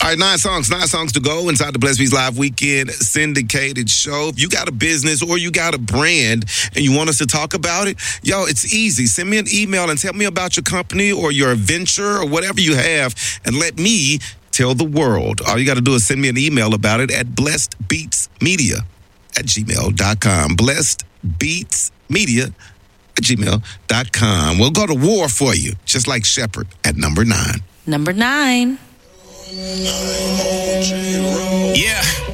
right, 9 songs to go inside the Blessed Beats Live Weekend syndicated show. If you got a business or you got a brand and you want us to talk about it, yo, it's easy. Send me an email and tell me about your company or your venture or whatever you have, and let me tell the world. All you got to do is send me an email about it at blessedbeatsmedia@gmail.com. blessedbeatsmedia@gmail.com. We'll go to war for you, just like Shepard at number 9. Number 9. Yeah.